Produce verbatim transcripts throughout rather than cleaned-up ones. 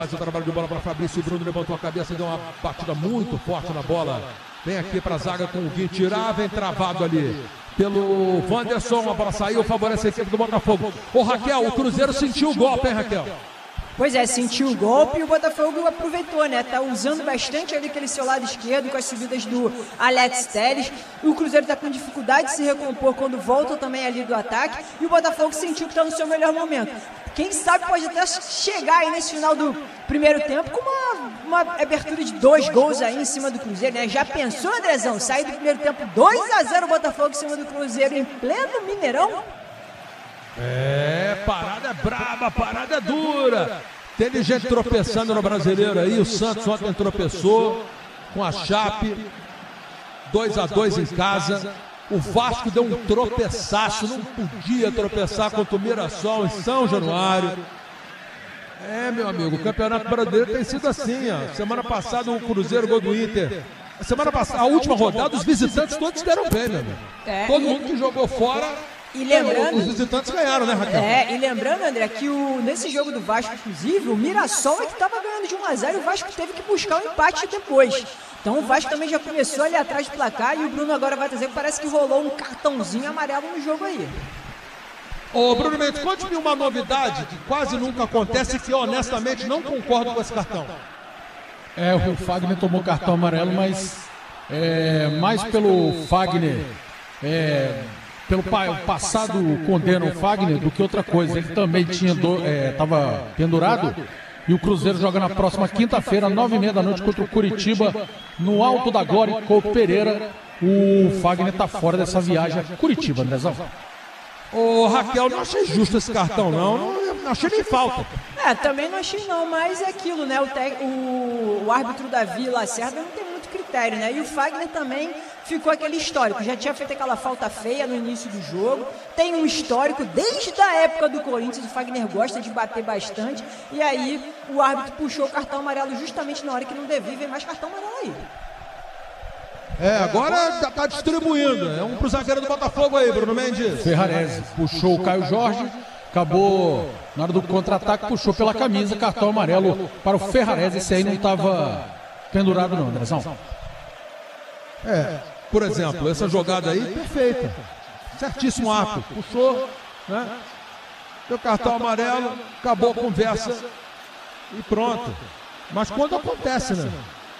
Faz o trabalho de bola para Fabrício. O Bruno levantou a cabeça, deu uma batida muito forte na bola. Vem aqui para a zaga com o Gui tirar, vem travado ali pelo Wanderson. A bola saiu, favorece a equipe do Botafogo. Ô Raquel, o Cruzeiro sentiu o golpe, hein, Raquel? Pois é, sentiu o golpe e o Botafogo aproveitou, né? Tá usando bastante ali aquele seu lado esquerdo com as subidas do Alex Telles. O Cruzeiro tá com dificuldade de se recompor quando volta também ali do ataque. E o Botafogo sentiu que tá no seu melhor momento. Quem sabe pode até chegar aí nesse final do primeiro tempo com uma, uma abertura de dois gols aí em cima do Cruzeiro, né? Já pensou, Andrezão? Sair do primeiro tempo dois a zero o Botafogo em cima do Cruzeiro em pleno Mineirão? É, parada braba, parada dura. Teve gente tropeçando no Brasileiro aí. O Santos ontem tropeçou com a Chape. dois a dois em casa. O Vasco deu um tropeçaço, não podia tropeçar contra o Mirassol em São Januário. É, meu amigo, o Campeonato Brasileiro tem sido assim, ó. Semana passada o Cruzeiro, gol do Inter. A semana passada, a última rodada, os visitantes todos deram bem, meu amigo. É, Todo mundo que jogou fora, e lembrando, os visitantes ganharam, né, Raquel? É, e lembrando, André, que o, nesse jogo do Vasco, inclusive, o Mirassol é que estava ganhando de um a zero e o Vasco teve que buscar o um empate depois. Então o Vasco também já começou ali atrás do placar e o Bruno agora vai trazer que parece que rolou um cartãozinho amarelo no jogo aí. Ô Bruno Mendes, conte-me uma novidade que quase nunca acontece e que eu honestamente não concordo com esse cartão. É, o Fagner tomou cartão amarelo, mas é, mais pelo Fagner, é, pelo pa, o passado condena o Fagner do que outra coisa. Ele também tinha estava é, pendurado. E o Cruzeiro joga na próxima quinta-feira, nove e meia da noite, contra o Curitiba, no Alto da Glória, em Couto Pereira. O Fagner está fora dessa viagem a Curitiba, Andrezão. Ô Raquel, não achei justo esse cartão, não. Não, não achei nem falta. É, também não achei não, mas é aquilo, né? O, te... o... o árbitro Davi Lacerda não tem muito critério, né? E o Fagner também ficou aquele histórico. Já tinha feito aquela falta feia no início do jogo. Tem um histórico desde a época do Corinthians. O Fagner gosta de bater bastante. E aí o árbitro puxou o cartão amarelo justamente na hora que não devia. Vem mais cartão amarelo aí. É, agora já tá distribuindo. É um pro zagueiro do Botafogo aí, Bruno Mendes. Ferrarese puxou o Caio Jorge. Acabou, na hora do contra-ataque, puxou pela camisa, cartão amarelo para o Ferrarese. Esse aí não estava pendurado não, Andrezão. É, por exemplo, essa jogada aí, perfeita. Certíssimo ato. Puxou, né? Deu cartão amarelo, acabou a conversa e pronto. Mas quando acontece, né?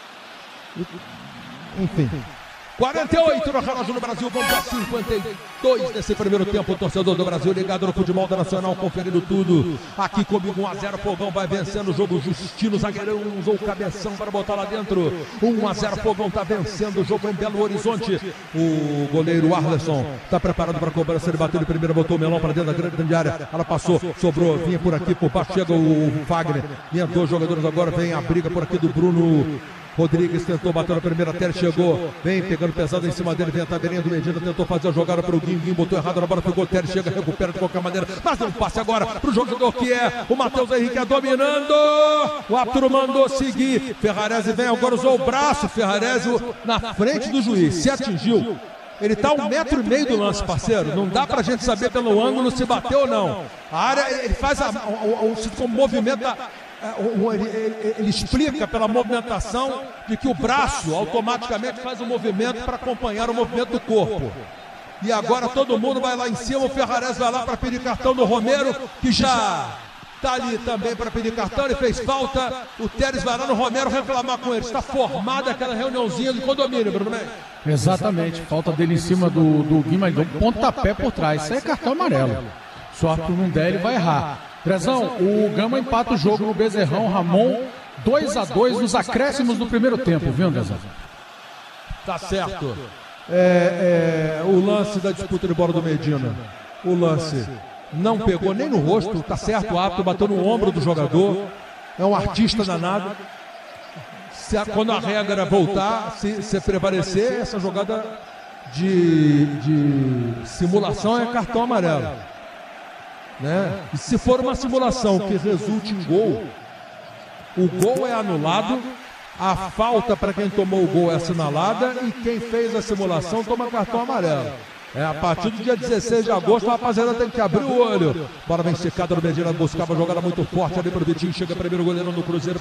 Enfim. quarenta e oito no relógio no Brasil, vamos a cinquenta e dois nesse primeiro tempo. O torcedor do Brasil ligado no futebol da Nacional, conferindo tudo. Aqui comigo, um a zero, Fogão vai vencendo o jogo. Justino, zagueirão, usou o cabeção para botar lá dentro. um a zero, Fogão está vencendo o jogo em Belo Horizonte. O goleiro Arleson está preparado para a cobrança. Ele bateu de primeira, botou o melão para dentro da grande área. Ela passou, sobrou, vinha por aqui, por baixo, chega o Fagner. Vinha dois jogadores agora, vem a briga por aqui do Bruno Rodrigues, tentou bater na primeira, até chegou, vem pegando pesado em cima dele, vem a taberinha do Medina, tentou fazer a jogada para o Guinho, Guinho botou errado na bola, pegou o Teres, chega, recupera de qualquer maneira, mas deu um passe agora para o jogador que é o Matheus Henrique, é dominando, o árbitro mandou seguir, Ferrarese vem, agora usou o braço, Ferrarese na frente do juiz, se atingiu. Ele está a um metro e meio do lance, parceiro. Não dá pra gente saber pelo ângulo se bateu ou não. A área, ele faz a, o, o, o, o movimento, ele, ele, ele explica pela movimentação de que o braço automaticamente faz o movimento para acompanhar o movimento do corpo. E agora todo mundo vai lá em cima, o Ferrarese vai lá para pedir cartão do Romero, que já está ali também para pedir cartão, ele fez falta, o Teres vai lá no Romero reclamar com ele. Está formada aquela reuniãozinha de condomínio, Bruno Mendes. Exatamente, falta dele em cima do, do Guimarães, deu um pontapé por trás, isso aí é cartão amarelo. Se o árbitro não der, ele vai errar. Drezão, o Gama empata o jogo no Bezerrão, Ramon, dois a dois nos acréscimos do primeiro tempo, viu, Drezão? Tá certo. É, é, o lance da disputa de bola do Medina, o lance não pegou nem no rosto, tá certo, o árbitro bateu no ombro do jogador, é um artista danado. Se a, quando a regra voltar, se, se prevalecer, essa jogada de, de simulação é cartão amarelo. Né? E se for uma simulação que resulte em gol, o gol é anulado, a falta para quem tomou o gol é assinalada e quem fez a simulação toma cartão amarelo. É, a partir do dia dezesseis de agosto, a rapaziada tem que abrir o olho. Bola vem secada no Medina, buscava uma jogada muito forte ali pro Vitinho. Chega primeiro o goleiro do Cruzeiro.